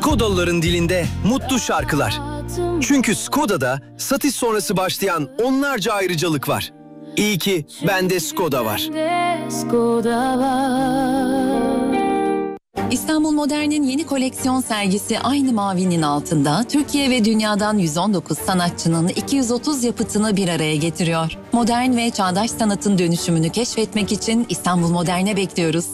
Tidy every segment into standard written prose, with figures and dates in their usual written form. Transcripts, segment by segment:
Skodalıların dilinde mutlu şarkılar. Çünkü Skoda'da satış sonrası başlayan onlarca ayrıcalık var. İyi ki bende Skoda var. İstanbul Modern'in yeni koleksiyon sergisi aynı mavinin altında Türkiye ve dünyadan 119 sanatçının 230 yapıtını bir araya getiriyor. Modern ve çağdaş sanatın dönüşümünü keşfetmek için İstanbul Modern'e bekliyoruz.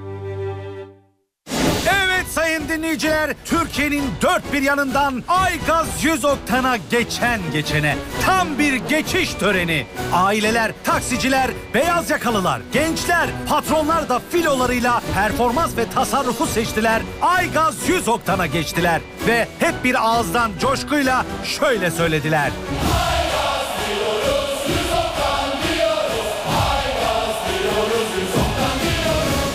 Evet sayın dinleyiciler, Türkiye'nin dört bir yanından Aygaz 100 Oktan'a geçene tam bir geçiş töreni. Aileler, taksiciler, beyaz yakalılar, gençler, patronlar da filolarıyla performans ve tasarrufu seçtiler. Aygaz 100 Oktan'a geçtiler ve hep bir ağızdan coşkuyla şöyle söylediler. Aygaz diyoruz, 100 Oktan diyoruz. Aygaz diyoruz, 100 Oktan diyoruz.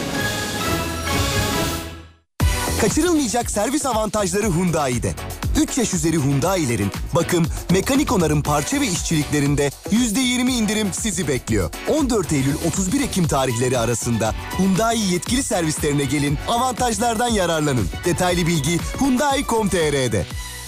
Kaçırılmayacak servis avantajları Hyundai'de. 3 yaş üzeri Hyundai'lerin bakım, mekanik onarım parça ve işçiliklerinde %20 indirim sizi bekliyor. 14 Eylül 31 Ekim tarihleri arasında Hyundai yetkili servislerine gelin, avantajlardan yararlanın. Detaylı bilgi Hyundai.com.tr'de.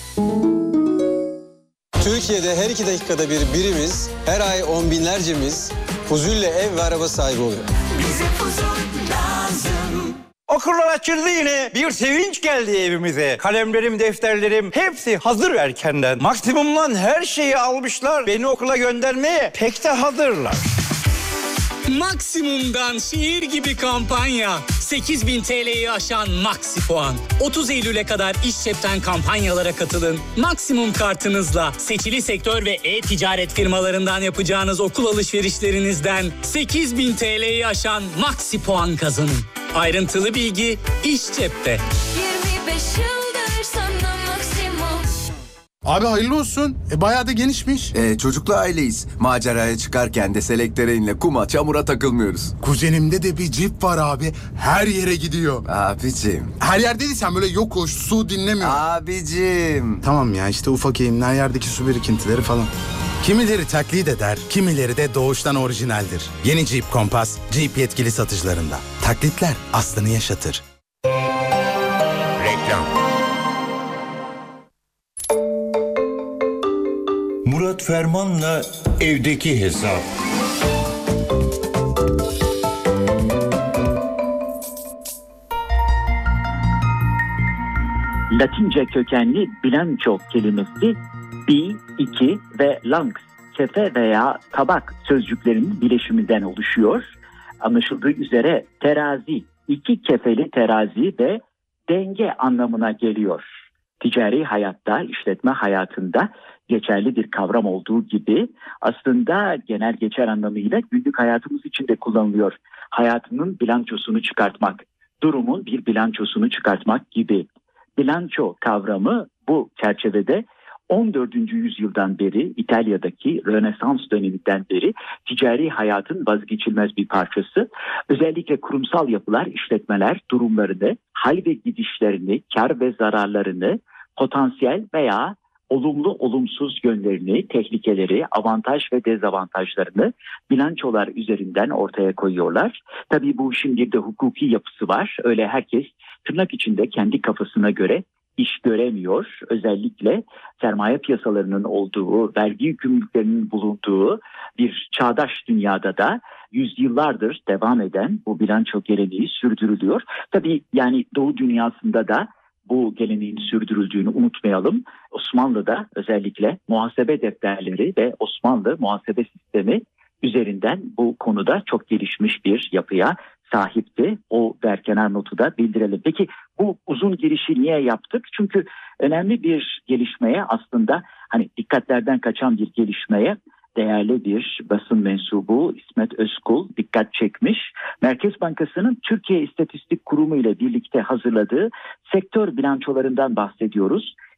Türkiye'de her 2 dakikada bir birimiz, her ay on binlercemiz Fuzul'le ev ve araba sahibi oluyor. Bize Fuzul lazım. Okullar açıldı yine. Bir sevinç geldi evimize. Kalemlerim, defterlerim hepsi hazır erkenden. Maksimumdan her şeyi almışlar. Beni okula göndermeye pek de hazırlar. Maksimum'dan şiir gibi kampanya. 8.000 TL'yi aşan Maxi Puan. 30 Eylül'e kadar iş cepten kampanyalara katılın. Maksimum kartınızla seçili sektör ve e-ticaret firmalarından yapacağınız okul alışverişlerinizden 8.000 TL'yi aşan Maxi Puan kazanın. Ayrıntılı bilgi iş cepte. 25 yıldır sana Maksimum. Abi hayırlı olsun. Bayağı da genişmiş. Çocuklu aileyiz. Maceraya çıkarken de selektöreinle kuma, çamura takılmıyoruz. Kuzenimde de bir Jeep var abi. Her yere gidiyor. Abicim. Her yer dediysen böyle yokuş, su dinlemiyor. Abicim. Tamam ya işte ufak eğimler, yerdeki su birikintileri falan. Kimileri taklit eder, kimileri de doğuştan orijinaldir. Yeni Jeep Compass, Jeep yetkili satıcılarında. Taklitler aslını yaşatır. Reklam. Murat Ferman'la evdeki hesap. Latince kökenli bilanço kelimesi bi, iki ve lanx, kefe veya tabak sözcüklerinin bileşiminden oluşuyor. Anlaşıldığı üzere terazi, iki kefeli terazi ve denge anlamına geliyor. Ticari hayatta, işletme hayatında geçerli bir kavram olduğu gibi aslında genel geçer anlamıyla günlük hayatımız için de kullanılıyor. Hayatının bilançosunu çıkartmak, durumun bir bilançosunu çıkartmak gibi. Bilanço kavramı bu çerçevede 14. yüzyıldan beri İtalya'daki Rönesans döneminden beri ticari hayatın vazgeçilmez bir parçası. Özellikle kurumsal yapılar, işletmeler durumlarını, hal ve gidişlerini, kar ve zararlarını, potansiyel veya olumlu olumsuz yönlerini, tehlikeleri, avantaj ve dezavantajlarını bilançolar üzerinden ortaya koyuyorlar. Tabii bu işin bir de hukuki yapısı var. Öyle herkes tırnak içinde kendi kafasına göre iş göremiyor. Özellikle sermaye piyasalarının olduğu, vergi yükümlülüklerinin bulunduğu bir çağdaş dünyada da yüzyıllardır devam eden bu bilanço geleneği sürdürülüyor. Tabii yani Doğu dünyasında da bu geleneğin sürdürüldüğünü unutmayalım. Osmanlı'da özellikle muhasebe defterleri ve Osmanlı muhasebe sistemi üzerinden bu konuda çok gelişmiş bir yapıya sahipti. O berkenar notu da bildirelim. Peki bu uzun girişi niye yaptık? Çünkü önemli bir gelişmeye, aslında hani dikkatlerden kaçan bir gelişmeye değerli bir basın mensubu İsmet Özkul dikkat çekmiş. Merkez Bankası'nın Türkiye İstatistik Kurumu ile birlikte hazırladığı sektör bilançolarından bahsediyoruz.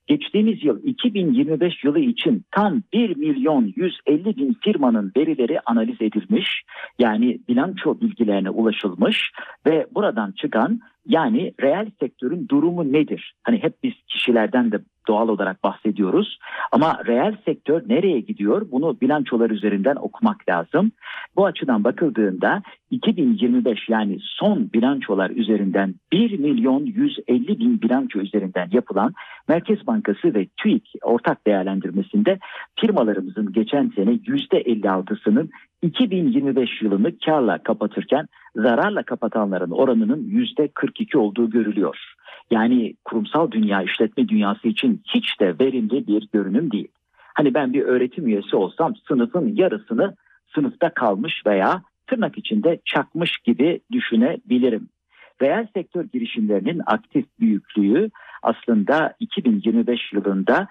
geçtiğimiz yıl 2025 yılı için tam 1.150.000 firmanın verileri analiz edilmiş. Yani bilanço bilgilerine ulaşılmış ve buradan çıkan yani reel sektörün durumu nedir? Hani hep biz kişilerden de doğal olarak bahsediyoruz ama reel sektör nereye gidiyor? Bunu bilançolar üzerinden okumak lazım. Bu açıdan bakıldığında 2025 yani son bilançolar üzerinden 1.150.000 bilanço üzerinden yapılan Merkez Bankası ve TÜİK ortak değerlendirmesinde firmalarımızın geçen sene %56'sının 2025 yılını karla kapatırken zararla kapatanların oranının %42 olduğu görülüyor. Yani kurumsal dünya, işletme dünyası için hiç de verimli bir görünüm değil. Hani ben bir öğretim üyesi olsam sınıfın yarısını sınıfta kalmış veya tırnak içinde çakmış gibi düşünebilirim. Reel sektör girişimlerinin aktif büyüklüğü aslında 2025 yılında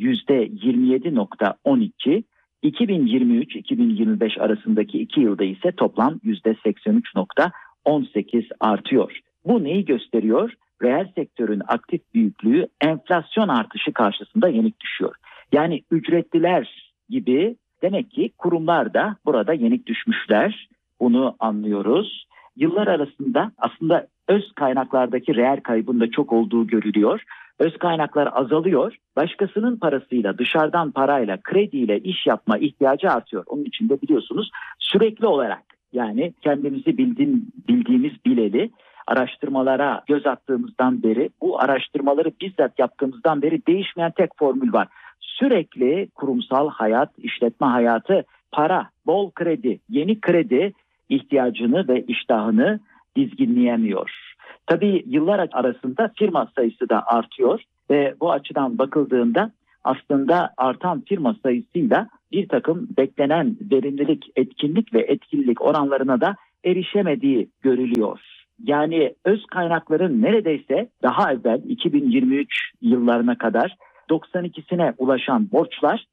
%27.12, 2023-2025 arasındaki 2 yılda ise toplam %83.18 artıyor. Bu neyi gösteriyor? Reel sektörün aktif büyüklüğü enflasyon artışı karşısında yenik düşüyor. Yani ücretliler gibi demek ki kurumlar da burada yenik düşmüşler. Bunu anlıyoruz. Yıllar arasında aslında öz kaynaklardaki reel kaybın da çok olduğu görülüyor. Öz kaynaklar azalıyor. Başkasının parasıyla, dışarıdan parayla, krediyle iş yapma ihtiyacı artıyor. Onun için de biliyorsunuz sürekli olarak yani kendimizi bildiğimiz bileli araştırmalara göz attığımızdan beri, bu araştırmaları bizzat yaptığımızdan beri değişmeyen tek formül var. Sürekli kurumsal hayat, işletme hayatı, para, bol kredi, yeni kredi ihtiyacını ve iştahını dizginleyemiyor. Tabii yıllar arasında firma sayısı da artıyor ve bu açıdan bakıldığında aslında artan firma sayısıyla bir takım beklenen verimlilik, etkinlik ve etkililik oranlarına da erişemediği görülüyor. Yani öz kaynakların neredeyse daha evvel 2023 yıllarına kadar 92'sine ulaşan borçlar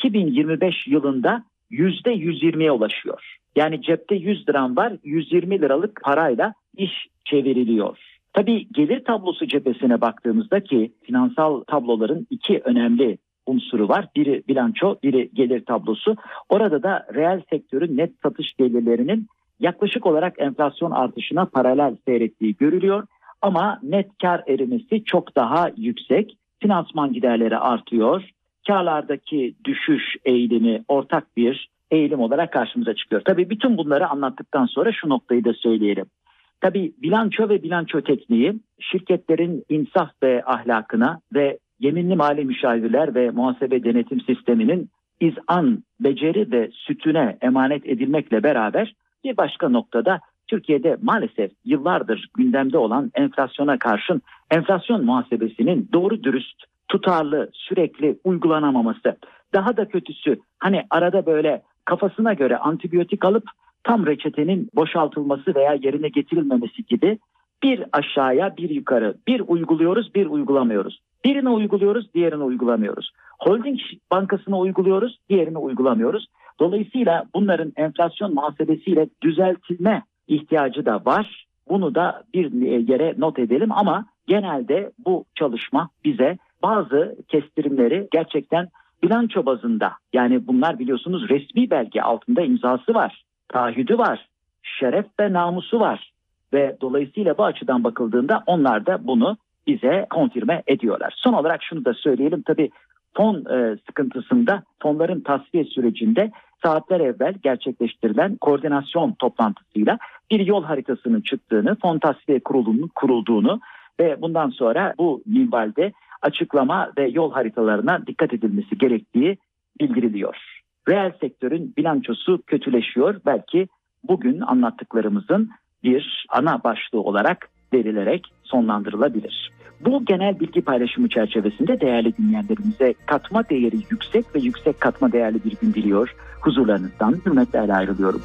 2025 yılında %120'ye ulaşıyor. Yani cepte 100 liram var, 120 liralık parayla iş çevriliyor. Tabii gelir tablosu cephesine baktığımızda ki finansal tabloların iki önemli unsuru var. Biri bilanço, biri gelir tablosu. Orada da reel sektörün net satış gelirlerinin yaklaşık olarak enflasyon artışına paralel seyrettiği görülüyor. Ama net kar erimesi çok daha yüksek. Finansman giderleri artıyor. Karlardaki düşüş eğilimi ortak bir eğilim olarak karşımıza çıkıyor. Tabii bütün bunları anlattıktan sonra şu noktayı da söyleyelim. Tabii bilanço ve bilanço tekniği şirketlerin insaf ve ahlakına ve yeminli mali müşavirler ve muhasebe denetim sisteminin izan, beceri ve sütüne emanet edilmekle beraber bir başka noktada Türkiye'de maalesef yıllardır gündemde olan enflasyona karşın enflasyon muhasebesinin doğru dürüst, tutarlı, sürekli uygulanamaması. Daha da kötüsü hani arada böyle kafasına göre antibiyotik alıp tam reçetenin boşaltılması veya yerine getirilmemesi gibi bir aşağıya bir yukarı bir uyguluyoruz bir uygulamıyoruz. Birini uyguluyoruz diğerini uygulamıyoruz. Holding bankasını uyguluyoruz diğerini uygulamıyoruz. Dolayısıyla bunların enflasyon muhasebesiyle düzeltilme ihtiyacı da var. Bunu da bir yere not edelim ama genelde bu çalışma bize bazı kestirimleri gerçekten bilanço bazında yani bunlar biliyorsunuz resmi belge altında imzası var, taahhüdü var, şeref ve namusu var ve dolayısıyla bu açıdan bakıldığında onlar da bunu bize konfirme ediyorlar. Son olarak şunu da söyleyelim tabii fon sıkıntısında fonların tasfiye sürecinde saatler evvel gerçekleştirilen koordinasyon toplantısıyla bir yol haritasının çıktığını, fon tasfiye kurulunun kurulduğunu ve bundan sonra bu minvalde açıklama ve yol haritalarına dikkat edilmesi gerektiği bildiriliyor. Reel sektörün bilançosu kötüleşiyor. Belki bugün anlattıklarımızın bir ana başlığı olarak verilerek sonlandırılabilir. Bu genel bilgi paylaşımı çerçevesinde değerli dinleyenlerimize katma değeri yüksek ve yüksek katma değerli bir gün diliyor. Huzurlarınızdan hürmetlerle ayrılıyorum.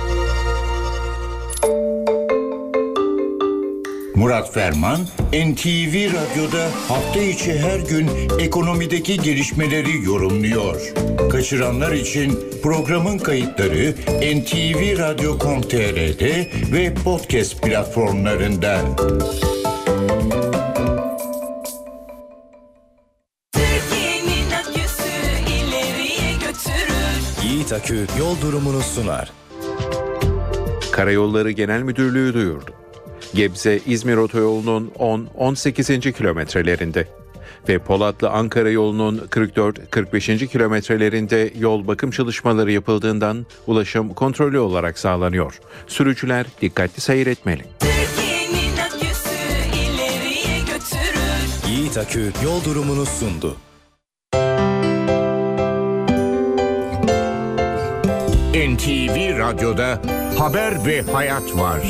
Murat Ferman, NTV Radyo'da hafta içi her gün ekonomideki gelişmeleri yorumluyor. Kaçıranlar için programın kayıtları ntvradio.com.tr'de ve podcast platformlarında. Akü yol durumunu sunar. Karayolları Genel Müdürlüğü duyurdu. Gebze-İzmir otoyolunun 10-18. kilometrelerinde ve Polatlı-Ankara yolunun 44-45. kilometrelerinde yol bakım çalışmaları yapıldığından ulaşım kontrollü olarak sağlanıyor. Sürücüler dikkatli seyretmeli. Türkiye'nin aküsü ileriye götürür. Yiğit Akü yol durumunu sundu. NTV Radyo'da haber ve hayat var.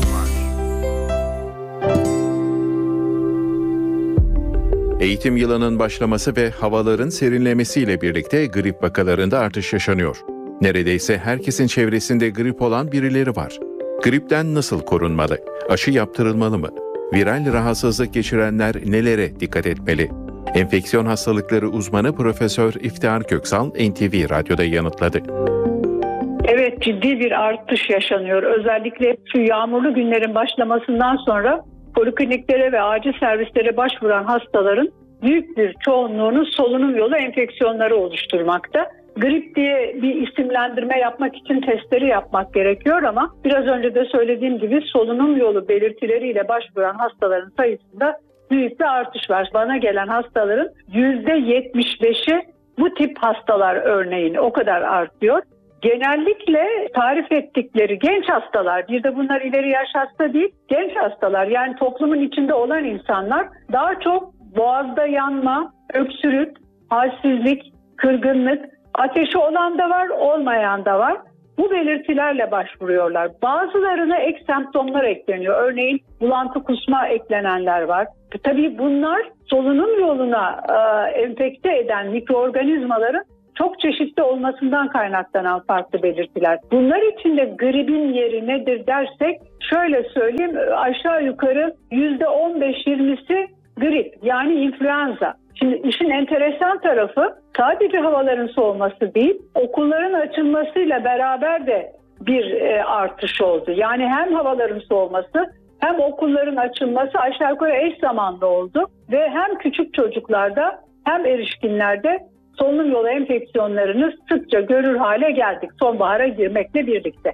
Eğitim yılının başlaması ve havaların serinlemesiyle birlikte grip vakalarında artış yaşanıyor. Neredeyse herkesin çevresinde grip olan birileri var. Gripten nasıl korunmalı? Aşı yaptırılmalı mı? Viral rahatsızlık geçirenler nelere dikkat etmeli? Enfeksiyon hastalıkları uzmanı Profesör İftihar Köksal NTV Radyo'da yanıtladı. Evet, ciddi bir artış yaşanıyor. Özellikle şu yağmurlu günlerin başlamasından sonra polikliniklere ve acil servislere başvuran hastaların büyük bir çoğunluğunun solunum yolu enfeksiyonları oluşturmakta. Grip diye bir isimlendirme yapmak için testleri yapmak gerekiyor ama biraz önce de söylediğim gibi solunum yolu belirtileriyle başvuran hastaların sayısında büyük bir artış var. Bana gelen hastaların %75'i bu tip hastalar örneğin, o kadar artıyor. Genellikle tarif ettikleri genç hastalar, bir de bunlar ileri yaş hasta değil, genç hastalar, yani toplumun içinde olan insanlar daha çok boğazda yanma, öksürük, halsizlik, kırgınlık, ateşi olan da var, olmayan da var. Bu belirtilerle başvuruyorlar. Bazılarına ek semptomlar ekleniyor. Örneğin bulantı, kusma eklenenler var. Tabii bunlar solunum yoluna enfekte eden mikroorganizmaların çok çeşitli olmasından kaynaklanan farklı belirtiler. Bunlar içinde gripin yeri nedir dersek, şöyle söyleyeyim, aşağı yukarı %15-20'si grip, yani influenza. Şimdi işin enteresan tarafı sadece havaların soğuması değil, okulların açılmasıyla beraber de bir artış oldu. Yani hem havaların soğuması hem okulların açılması aşağı yukarı eş zamanlı oldu ve hem küçük çocuklarda hem erişkinlerde solunum yolu enfeksiyonlarını sıkça görür hale geldik sonbahara girmekle birlikte.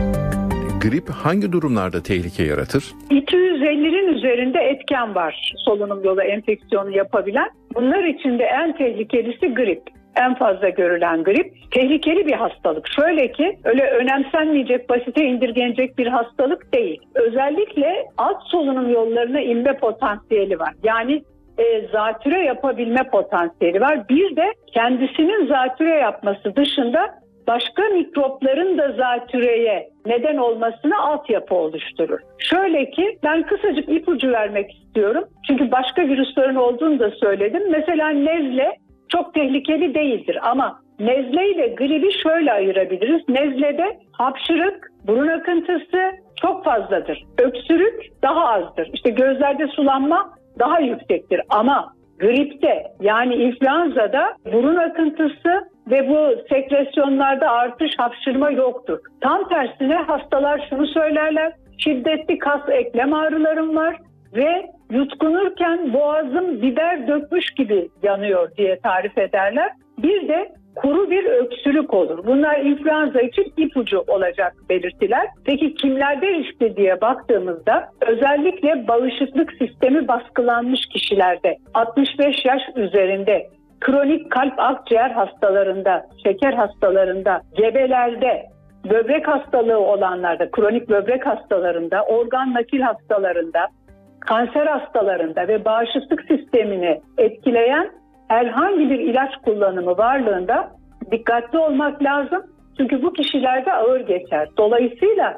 Grip hangi durumlarda tehlike yaratır? 250'nin üzerinde etken var solunum yolu enfeksiyonu yapabilen. Bunlar içinde en tehlikelisi grip. En fazla görülen grip. Tehlikeli bir hastalık. Şöyle ki öyle önemsenmeyecek, basite indirgenecek bir hastalık değil. Özellikle alt solunum yollarına inme potansiyeli var. Yani zatüre yapabilme potansiyeli var. Bir de kendisinin zatüre yapması dışında başka mikropların da zatüreye neden olmasına altyapı oluşturur. Şöyle ki ben kısacık ipucu vermek istiyorum. Çünkü başka virüslerin olduğunu da söyledim. Mesela nezle çok tehlikeli değildir ama nezle ile gribi şöyle ayırabiliriz. Nezlede hapşırık, burun akıntısı çok fazladır. Öksürük daha azdır. İşte gözlerde sulanma daha yüksektir ama gripte, yani influenza'da burun akıntısı ve bu sekresyonlarda artış, hapşırma yoktur. Tam tersine hastalar şunu söylerler: şiddetli kas eklem ağrılarım var ve yutkunurken boğazım biber dökmüş gibi yanıyor diye tarif ederler. Bir de kuru bir öksürük olur. Bunlar influenza için ipucu olacak belirtiler. Peki kimlerde riskli diye baktığımızda özellikle bağışıklık sistemi baskılanmış kişilerde, 65 yaş üzerinde, kronik kalp akciğer hastalarında, şeker hastalarında, gebelerde, böbrek hastalığı olanlarda, kronik böbrek hastalarında, organ nakil hastalarında, kanser hastalarında ve bağışıklık sistemini etkileyen herhangi bir ilaç kullanımı varlığında dikkatli olmak lazım. Çünkü bu kişilerde ağır geçer. Dolayısıyla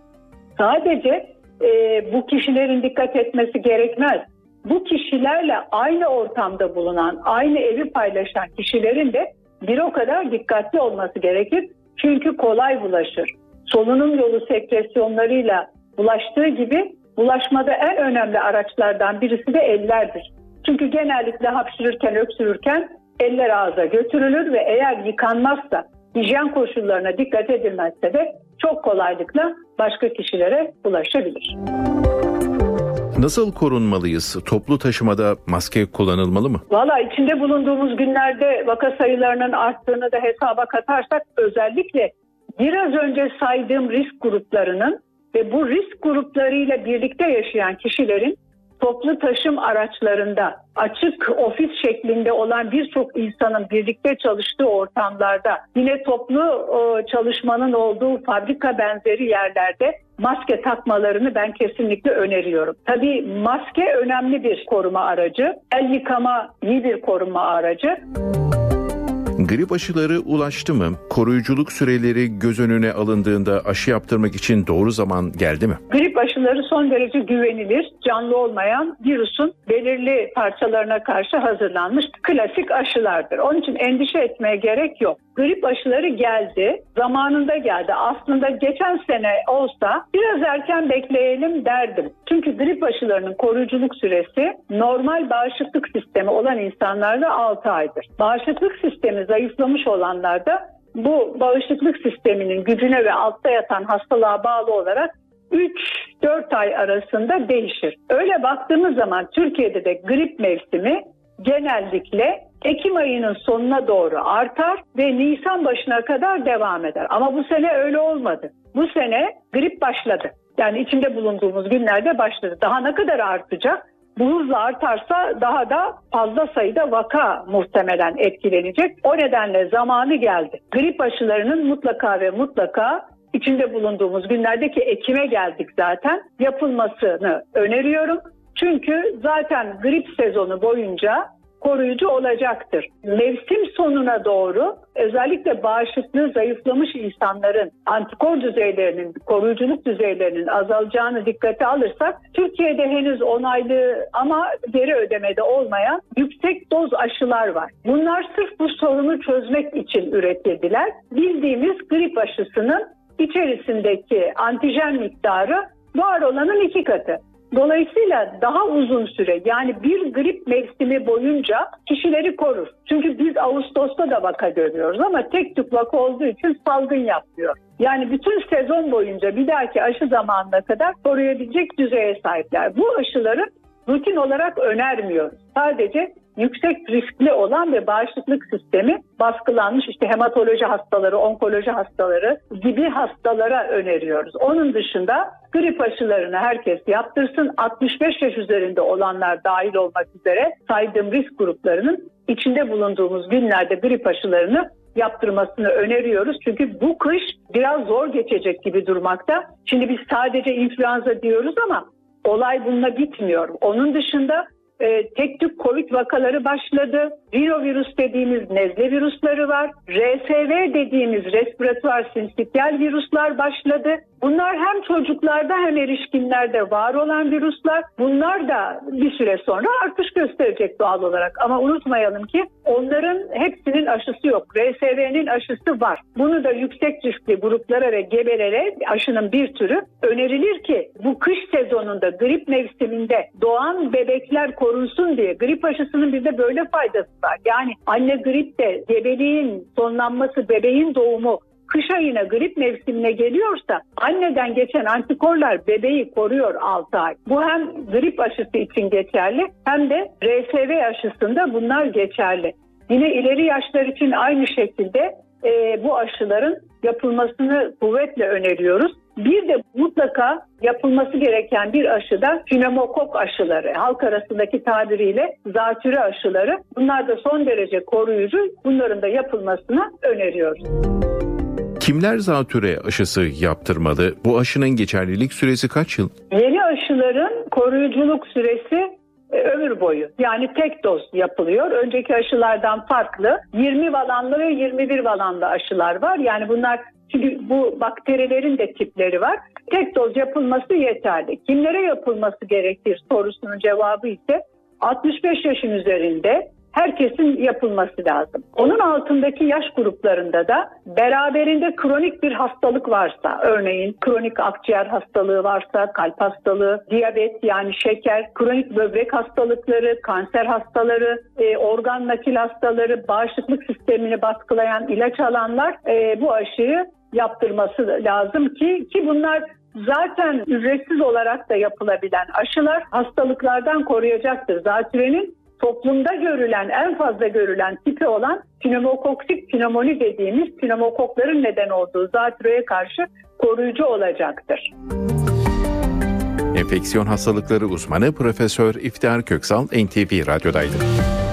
sadece bu kişilerin dikkat etmesi gerekmez. Bu kişilerle aynı ortamda bulunan, aynı evi paylaşan kişilerin de bir o kadar dikkatli olması gerekir. Çünkü kolay bulaşır. Solunum yolu sekresyonlarıyla bulaştığı gibi bulaşmada en önemli araçlardan birisi de ellerdir. Çünkü genellikle hapşırırken, öksürürken eller ağza götürülür ve eğer yıkanmazsa, hijyen koşullarına dikkat edilmezse de çok kolaylıkla başka kişilere bulaşabilir. Nasıl korunmalıyız? Toplu taşımada maske kullanılmalı mı? Valla içinde bulunduğumuz günlerde vaka sayılarının arttığını da hesaba katarsak özellikle biraz önce saydığım risk gruplarının ve bu risk gruplarıyla birlikte yaşayan kişilerin toplu taşım araçlarında açık ofis şeklinde olan birçok insanın birlikte çalıştığı ortamlarda yine toplu çalışmanın olduğu fabrika benzeri yerlerde maske takmalarını ben kesinlikle öneriyorum. Tabii maske önemli bir koruma aracı. El yıkama iyi bir koruma aracı. Grip aşıları ulaştı mı? Koruyuculuk süreleri göz önüne alındığında aşı yaptırmak için doğru zaman geldi mi? Grip aşıları son derece güvenilir, canlı olmayan virüsün belirli parçalarına karşı hazırlanmış klasik aşılardır. Onun için endişe etmeye gerek yok. Grip aşıları geldi, zamanında geldi. Aslında geçen sene olsa biraz erken bekleyelim derdim. Çünkü grip aşılarının koruyuculuk süresi normal bağışıklık sistemi olan insanlarda 6 aydır. Bağışıklık sistemi zayıflamış olanlarda bu bağışıklık sisteminin gücüne ve altta yatan hastalığa bağlı olarak 3-4 ay arasında değişir. Öyle baktığımız zaman Türkiye'de de grip mevsimi genellikle Ekim ayının sonuna doğru artar ve Nisan başına kadar devam eder. Ama bu sene öyle olmadı. Bu sene grip başladı. Yani içinde bulunduğumuz günlerde başladı. Daha ne kadar artacak? Bu hızla artarsa daha da fazla sayıda vaka muhtemelen etkilenecek. O nedenle zamanı geldi. Grip aşılarının mutlaka ve mutlaka içinde bulunduğumuz günlerdeki Ekim'e geldik zaten yapılmasını öneriyorum. Çünkü zaten grip sezonu boyunca koruyucu olacaktır. Mevsim sonuna doğru özellikle bağışıklığı zayıflamış insanların antikor düzeylerinin, koruyuculuk düzeylerinin azalacağını dikkate alırsak Türkiye'de henüz onaylı ama geri ödemede olmayan yüksek doz aşılar var. Bunlar sırf bu sorunu çözmek için üretildiler. Bildiğimiz grip aşısının içerisindeki antijen miktarı var olanın 2 katı. Dolayısıyla daha uzun süre yani bir grip mevsimi boyunca kişileri korur. Çünkü biz Ağustos'ta da vaka görüyoruz ama tek tük vaka olduğu için salgın yapmıyor. Yani bütün sezon boyunca bir dahaki aşı zamanına kadar koruyabilecek düzeye sahipler. Bu aşıları rutin olarak önermiyoruz. Sadece yüksek riskli olan ve bağışıklık sistemi baskılanmış işte hematoloji hastaları, onkoloji hastaları gibi hastalara öneriyoruz. Onun dışında grip aşılarını herkes yaptırsın. 65 yaş üzerinde olanlar dahil olmak üzere saydığım risk gruplarının içinde bulunduğumuz günlerde grip aşılarını yaptırmasını öneriyoruz. Çünkü bu kış biraz zor geçecek gibi durmakta. Şimdi biz sadece influenza diyoruz ama olay bununla bitmiyor. Onun dışında tek tük Covid vakaları başladı. Rinovirüs dediğimiz nezle virüsleri var. RSV dediğimiz respiratuar sinsitial virüsler başladı. Bunlar hem çocuklarda hem erişkinlerde var olan virüsler. Bunlar da bir süre sonra artış gösterecek doğal olarak. Ama unutmayalım ki onların hepsinin aşısı yok. RSV'nin aşısı var. Bunu da yüksek riskli gruplara ve gebelere aşının bir türü önerilir ki bu kış sezonunda grip mevsiminde doğan bebekler korunsun diye grip aşısının bir de böyle faydası var. Yani anne gripte gebeliğin sonlanması, bebeğin doğumu kış ayına grip mevsimine geliyorsa anneden geçen antikorlar bebeği koruyor 6 ay. Bu hem grip aşısı için geçerli hem de RSV aşısında bunlar geçerli. Yine ileri yaşlar için aynı şekilde bu aşıların yapılmasını kuvvetle öneriyoruz. Bir de mutlaka yapılması gereken bir aşı da pneumokok aşıları. Halk arasındaki tabiriyle zatürre aşıları. Bunlar da son derece koruyucu. Bunların da yapılmasını öneriyoruz. Kimler zatürre aşısı yaptırmalı? Bu aşının geçerlilik süresi kaç yıl? Yeni aşıların koruyuculuk süresi ömür boyu. Yani tek doz yapılıyor. Önceki aşılardan farklı. 20 valanlı ve 21 valanlı aşılar var. Yani bunlar çünkü bu bakterilerin de tipleri var. Tek doz yapılması yeterli. Kimlere yapılması gerekir sorusunun cevabı ise 65 yaşın üzerinde herkesin yapılması lazım. Onun altındaki yaş gruplarında da beraberinde kronik bir hastalık varsa, örneğin kronik akciğer hastalığı varsa, kalp hastalığı, diyabet yani şeker, kronik böbrek hastalıkları, kanser hastaları, organ nakil hastaları, bağışıklık sistemini baskılayan ilaç alanlar bu aşıyı yaptırması lazım ki bunlar zaten ücretsiz olarak da yapılabilen aşılar hastalıklardan koruyacaktır. Zatürrenin toplumda görülen, en fazla görülen tipi olan pneumokoktik pneumoni dediğimiz pneumokokların neden olduğu zatürreye karşı koruyucu olacaktır. Enfeksiyon hastalıkları uzmanı Profesör İftihar Köksal NTV Radyo'daydı.